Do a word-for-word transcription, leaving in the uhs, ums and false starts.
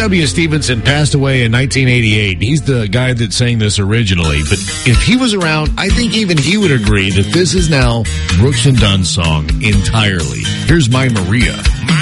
W. Stevenson passed away in nineteen eighty-eight. He's the guy that sang this originally. But if he was around, I think even he would agree that this is now Brooks and Dunn's song entirely. Here's My Maria.